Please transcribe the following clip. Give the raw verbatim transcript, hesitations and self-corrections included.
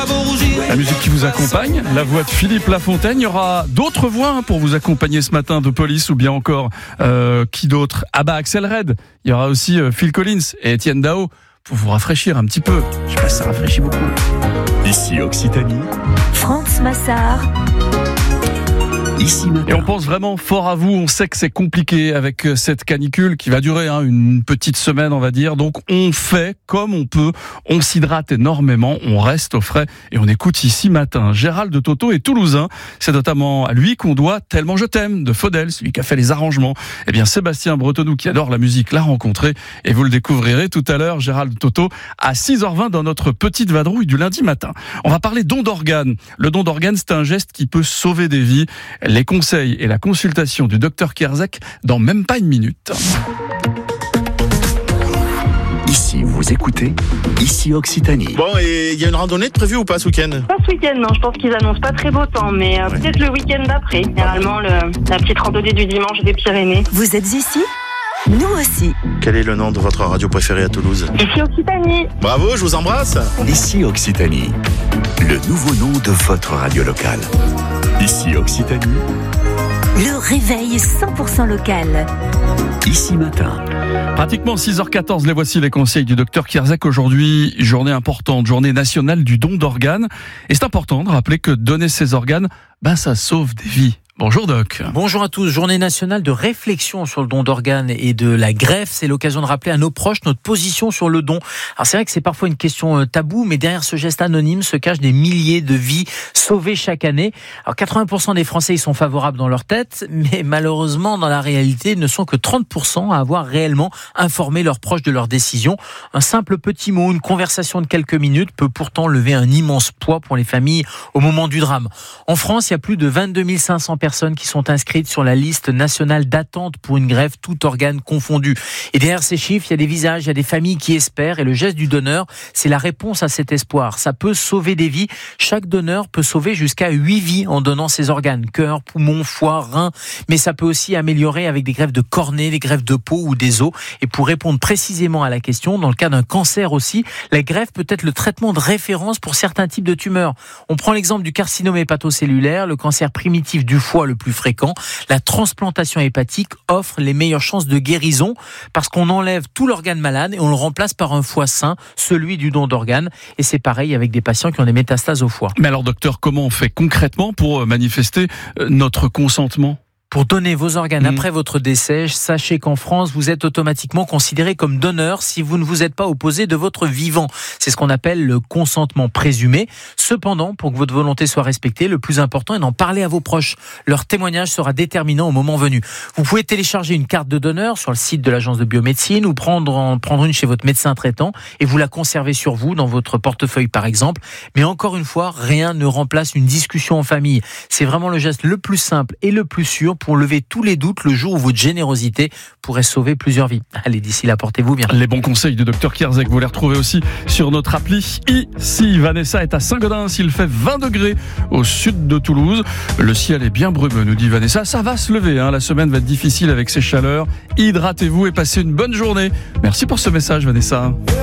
La musique qui vous accompagne, la voix de Philippe Lafontaine. Il y aura d'autres voix hein, pour vous accompagner ce matin, de Police ou bien encore euh, qui d'autre? Ah bah Axel Red. Il y aura aussi euh, Phil Collins et Étienne Dao pour vous rafraîchir un petit peu. Je sais pas si ça rafraîchit beaucoup. Ici Occitanie, France Massard. Ici matin. Et on pense vraiment fort à vous. On sait que c'est compliqué avec cette canicule qui va durer hein, une petite semaine, on va dire. Donc on fait comme on peut. On s'hydrate énormément. On reste au frais et on écoute Ici Matin. Gérald de Toto est toulousain. C'est notamment à lui qu'on doit Tellement je t'aime de Faudel, celui qui a fait les arrangements. Eh bien Sébastien Bretonou, qui adore la musique, l'a rencontré et vous le découvrirez tout à l'heure. Gérald de Toto à six heures vingt dans notre petite vadrouille du lundi matin. On va parler don d'organes. Le don d'organes, c'est un geste qui peut sauver des vies. Les conseils et la consultation du docteur Kierzek dans même pas une minute. Ici, vous écoutez Ici Occitanie. Bon, et il y a une randonnée de prévue ou pas ce week-end? Pas ce week-end, non. Je pense qu'ils annoncent pas très beau temps, mais euh, Ouais. peut-être le week-end d'après. Généralement, le, la petite randonnée du dimanche des Pyrénées. Vous êtes ici? Nous aussi. Quel est le nom de votre radio préférée à Toulouse? Ici Occitanie. Bravo, je vous embrasse. Ici Occitanie, le nouveau nom de votre radio locale. Ici Occitanie, Le réveil cent pour cent local. Ici matin. Pratiquement six heures quatorze, les voici les conseils du docteur Kierzek. Aujourd'hui, journée importante, journée nationale du don d'organes. Et c'est important de rappeler que donner ses organes, ben ça sauve des vies. Bonjour Doc. Bonjour à tous. Journée nationale de réflexion sur le don d'organes et de la greffe. C'est l'occasion de rappeler à nos proches notre position sur le don. Alors c'est vrai que c'est parfois une question taboue, mais derrière ce geste anonyme se cachent des milliers de vies sauvées chaque année. Alors quatre-vingts pour cent des Français y sont favorables dans leur tête, mais malheureusement dans la réalité, ils ne sont que trente pour cent à avoir réellement informé leurs proches de leur décision. Un simple petit mot, une conversation de quelques minutes peut pourtant lever un immense poids pour les familles au moment du drame. En France, il y a plus de vingt-deux mille cinq cents personnes qui sont inscrites sur la liste nationale d'attente pour une greffe, tout organe confondu. Et derrière ces chiffres, il y a des visages, il y a des familles qui espèrent, et le geste du donneur, c'est la réponse à cet espoir. Ça peut sauver des vies. Chaque donneur peut sauver jusqu'à huit vies en donnant ses organes, cœur, poumon, foie, rein, mais ça peut aussi améliorer avec des greffes de cornée, des greffes de peau ou des os. Et pour répondre précisément à la question, dans le cas d'un cancer aussi, la greffe peut être le traitement de référence pour certains types de tumeurs. On prend l'exemple du carcinome hépatocellulaire, le cancer primitif du foie le plus fréquent. La transplantation hépatique offre les meilleures chances de guérison parce qu'on enlève tout l'organe malade et on le remplace par un foie sain, celui du don d'organes. Et c'est pareil avec des patients qui ont des métastases au foie. Mais alors docteur, comment on fait concrètement pour manifester notre consentement ? Pour donner vos organes Mmh. après votre décès, sachez qu'en France, vous êtes automatiquement considéré comme donneur si vous ne vous êtes pas opposé de votre vivant. C'est ce qu'on appelle le consentement présumé. Cependant, pour que votre volonté soit respectée, le plus important est d'en parler à vos proches. Leur témoignage sera déterminant au moment venu. Vous pouvez télécharger une carte de donneur sur le site de l'agence de biomédecine ou prendre, en, prendre une chez votre médecin traitant et vous la conservez sur vous, dans votre portefeuille par exemple. Mais encore une fois, rien ne remplace une discussion en famille. C'est vraiment le geste le plus simple et le plus sûr pour lever tous les doutes le jour où votre générosité pourrait sauver plusieurs vies. Allez, d'ici là, portez-vous bien. Les bons conseils du docteur Kierzek, vous les retrouvez aussi sur notre appli Ici. Vanessa est à Saint-Gaudens, il fait vingt degrés au sud de Toulouse. Le ciel est bien brumeux, nous dit Vanessa. Ça va se lever, hein. La semaine va être difficile avec ces chaleurs. Hydratez-vous et passez une bonne journée. Merci pour ce message, Vanessa.